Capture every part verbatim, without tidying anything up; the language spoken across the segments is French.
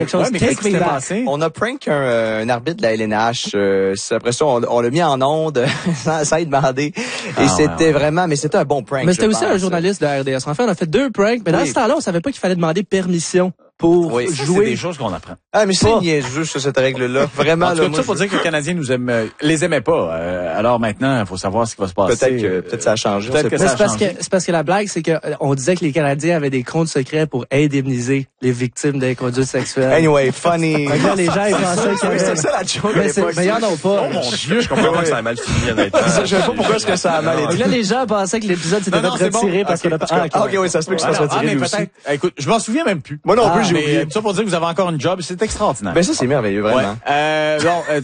quelque chose. Ouais, mais qu'est-ce qui s'est passé? On a prank un, euh, un arbitre de la L N H. Euh, après ça, on, on l'a mis en onde sans, sans y demander. Et ah, c'était ouais, ouais. vraiment, mais c'était un bon prank. Mais c'était aussi pense. un journaliste de R D S. En fait, on a fait deux pranks, mais dans oui. ce temps-là, on savait pas qu'il fallait demander permission pour oui, ça, jouer. C'est des choses qu'on apprend. Ah, mais c'est niaiseux sur cette règle-là. Vraiment, en tout cas, là, tout moi, ça pour je... dire que les Canadiens nous aiment, euh, les aimaient pas. Euh, alors maintenant, il faut savoir ce qui va se passer. Peut-être que, peut-être ça a changé. Peut-être que Mais ça c'est a parce changé. que, c'est parce que la blague, c'est que, euh, on disait que les Canadiens avaient des comptes secrets pour indemniser les victimes d'inconduite sexuelle. Anyway, funny. Fait que là, les gens, ils pensaient qu'il y avait... C'est ça la joke à Mais, c'est, l'époque. mais ils en ont pas. Oh mon Dieu, je comprends pas que ça a mal fini, honnêtement. Je sais pas pourquoi est-ce que ça a mal Fait été. que là, les gens pensaient que l'épisode s'était Non, non, fait c'est retirer bon. parce Ok, qu'on a pas... parce que- Ah, ok, oui, ça se peut que ça Ah, soit non, ah, tiré mais aussi. peut-être. Écoute, je m'en souviens même plus. Moi non Ah, plus, j'ai Mais oublié. euh, tout ça pour dire que vous avez encore une job, c'est extraordinaire. Ben ça, c'est merveilleux, vraiment. Ouais. Euh, bon, euh,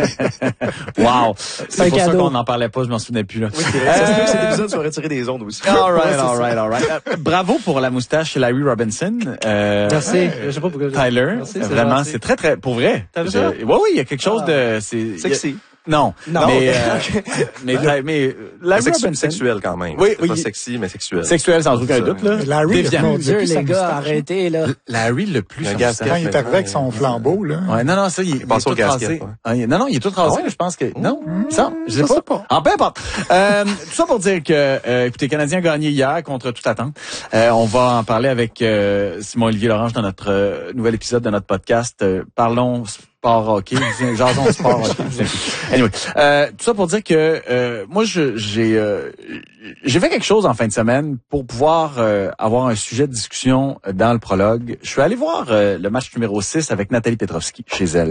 wow. C'est un pour ça cadeau. qu'on n'en parlait pas, je m'en souvenais plus, là. Oui, c'est vrai. Ça se peut que cet épisode soit retiré des ondes aussi. All right, Ouais, c'est all ça. right, all right. Euh, bravo pour la moustache chez Larry Robinson. Euh, Merci. Je sais pas pourquoi. Tyler, Merci, c'est vraiment, gentil. c'est très, très, pour vrai. T'as vu Je- ça? Oui, oui, il y a quelque chose de, c'est, Sexy. non. Non. Mais, euh, mais, mais, mais, Larry Sexu- Robinson. sexuel quand même. Oui, C'est oui. pas sexy, mais sexuel. Sexuel, sans aucun Ça. doute, là. Mais Larry, Déviant. le Mon Dieu, Depuis sa les gars, moustache. arrêtez, là. Larry le plus Un son gars moustache. Quand il est arrivé avec son flambeau, là. Ouais, non, non, ça, il, il est passe tout au gasket, rasé. ouais. Ah, il- non, non, il est tout rasé, Ah ouais? je pense que, non, ça, je sais Je pas. sais pas. Ah, peu importe. Euh, tout ça pour dire que, euh, écoutez, Canadien a gagné hier contre toute attente. Euh, on va en parler avec, euh, Simon-Olivier Lorange dans notre euh, nouvel épisode de notre podcast. Euh, parlons sport hockey. Jason sport hockey. je sais plus. Anyway, euh, tout ça pour dire que, euh, moi, je, j'ai, euh, j'ai fait quelque chose en fin de semaine pour pouvoir euh, avoir un sujet de discussion dans le prologue. Je suis allé voir euh, le match numéro six avec Nathalie Petrovski chez elle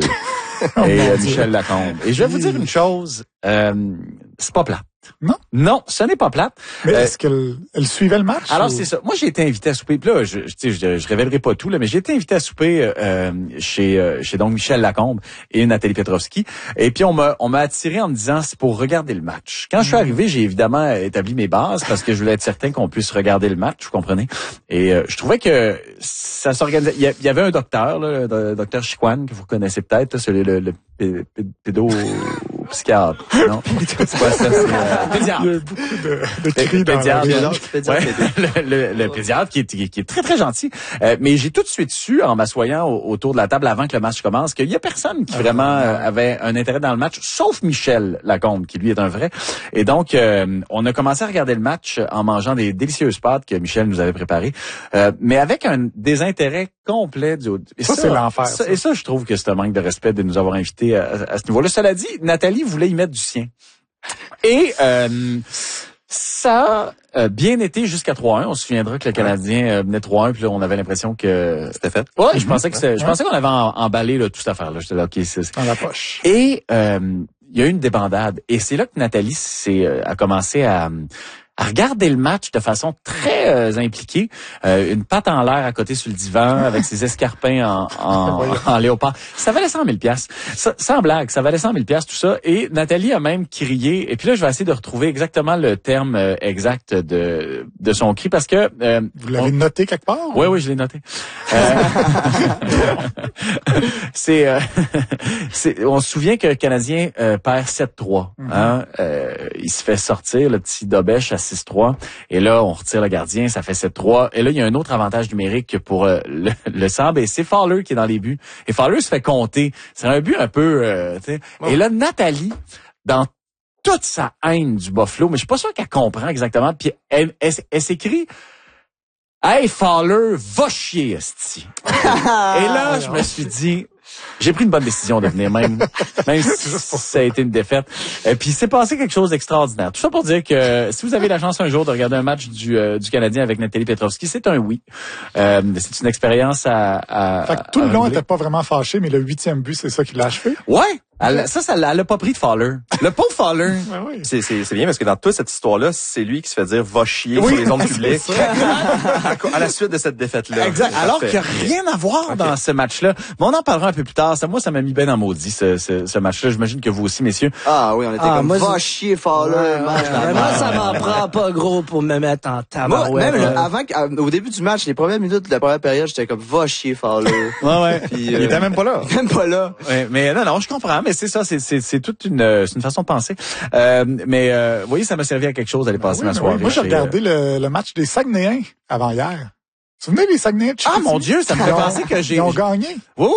et euh, Michel Lacombe. Et je vais vous dire une chose, euh, c'est pas plate. Non? Non, ce n'est pas plate. Mais Euh, est-ce qu'elle elle suivait le match? Alors ou- c'est ça. Moi j'ai été invité à souper. Puis là, je, je, je, je révélerai pas tout là, mais j'ai été invité à souper euh, chez euh, chez donc Michel Lacombe et Nathalie Petrovski. Et puis on m'a on m'a attiré en me disant c'est pour regarder le match. Quand je suis arrivé, j'ai évidemment établi mes bases parce que je voulais être certain qu'on puisse regarder le match. Vous comprenez? Et euh, je trouvais que ça s'organisait. Il y, a- il y avait un docteur, là, le docteur Chiquan que vous connaissez peut-être, là, celui le, le pé- pé- pédopsychiatre. Non, c'est quoi ça? C'est euh, pédiatre. Il y a beaucoup de, de Pé- cris dans la pédiatre, rue. pédiatre, ouais, le, le, le pédiatre qui est, qui est- qui est très, très gentil. Euh, mais j'ai tout de suite su, en m'assoyant au- autour de la table avant que le match commence, qu'il y a personne qui vraiment euh, avait un intérêt dans le match, sauf Michel Lacombe, qui lui est un vrai. Et donc, euh, on a commencé à regarder le match en mangeant des délicieuses pâtes que Michel nous avait préparées, euh, mais avec un désintérêt complet du... Et Ça, c'est l'enfer, ça- ça. Et ça, je trouve que c'est un manque de respect de nous avoir invités à, à ce niveau-là. Cela dit, Nathalie voulait y mettre du sien. Et euh, ça a bien été jusqu'à trois un. On se souviendra que le Canadien euh, menait trois un, puis là, on avait l'impression que... C'était fait. Ouais, je pensais que c'était- je pensais qu'on avait en- emballé là, toute cette affaire-là. J'étais là, OK, c'est... c'est- Dans la poche. Et euh, il y a eu une débandade. Et c'est là que Nathalie s'est, euh, a commencé à... à regarder le match de façon très euh, impliquée, euh, une patte en l'air à côté sur le divan avec ses escarpins en, en, en léopard. Ça valait cent mille piastres. Ça, sans blague, ça valait cent mille piastres tout ça. Et Nathalie a même crié. Et puis là, je vais essayer de retrouver exactement le terme euh, exact de de son cri parce que euh, Vous l'avez noté quelque part? oui, oui, je l'ai noté. Euh, c'est, euh, c'est, on se souvient que le Canadien euh, perd sept trois. Hein? Euh, il se fait sortir le petit Dobèche à six trois. Et là, on retire le gardien, ça fait sept trois. Et là, il y a un autre avantage numérique pour euh, le, le Samb. Et c'est Fowler qui est dans les buts. Et Fowler se fait compter. C'est un but un peu... Euh, tu sais. Et là, Nathalie, dans toute sa haine du Buffalo, mais je suis pas sûr qu'elle comprend exactement. Puis elle, elle, elle s'écrit... Hey, Fowler, va chier, esti. Et là, je me suis dit, j'ai pris une bonne décision de venir, même, même si ça a été une défaite. Et puis, c'est passé quelque chose d'extraordinaire. Tout ça pour dire que si vous avez la chance un jour de regarder un match du, euh, du Canadien avec Nathalie Petrovski, c'est un oui. Euh, c'est une expérience à... à Fait que tout à le long, elle renouveler. était pas vraiment fâchée, mais le huitième but, c'est ça qui l'a achevé. Ouais! Elle- ça, ça l'a, elle a pas pris de Fowler. Le pauvre Fowler. Ouais, oui. C'est, c'est, c'est bien parce que dans toute cette histoire-là, c'est lui qui se fait dire va chier Oui, sur les ondes c'est publiques ça. à, co- à la suite de cette défaite-là. Exact. Alors Parfait. qu'il n'y a rien à voir dans ce match-là. Mais on en parlera un peu plus tard. Ça, moi, ça m'a mis bien en maudit, ce, ce, ce match-là. J'imagine que vous aussi, messieurs. Ah oui, on était Ah, comme, moi, va je- chier, Fowler, Ouais, match ouais, de la ouais. Moi, merde. ça m'en prend pas gros pour me mettre en Moi, tabarouette. même là. avant, que- euh, au début du match, les premières minutes de la première période, j'étais comme, va chier, Fowler. Ouais, ouais. Puis, Il euh, était même pas là. même pas là. Ouais, mais non, non, je comprends, mais c'est ça, c'est, c'est, c'est toute une, euh, c'est une façon de penser. Euh, mais, euh, vous voyez, ça m'a servi à quelque chose d'aller passer Oui, ma mais soirée. oui. Moi, j'ai chez, regardé le, le match des Saguenayens avant hier. Vous vous souvenez des Saguenayens de Ah, Chicoutimi? mon Dieu, ça me fait Ils ont- penser que j'ai- Ils ont gagné. Oui,